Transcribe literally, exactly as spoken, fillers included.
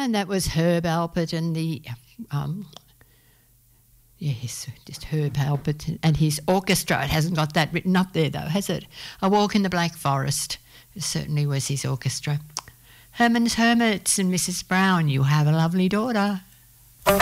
And that was Herb Alpert and the, um, yes, just Herb Alpert and his orchestra. It hasn't got that written up there though, has it? A Walk in the Black Forest. It certainly was his orchestra. Herman's Hermits and Missus Brown, You Have a Lovely Daughter.